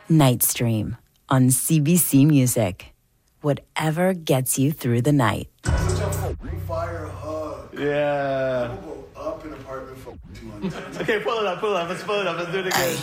Nightstream on CBC Music. Whatever gets you through the night. Fire hug. Yeah. I'm gonna go up an apartment for 200. Okay, pull it up. Let's pull it up. Let's do it again.